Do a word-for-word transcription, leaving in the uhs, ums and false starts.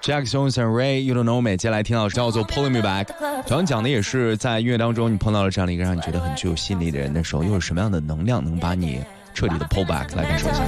Jack Jones and Ray You Don't Know Me， 接下来听到叫做 Pulling Me Back， 同样讲的也是在音乐当中你碰到了这样的一个让你觉得很具有吸引力的人的时候，又有什么样的能量能把你彻底的 pull back， 来感受一下。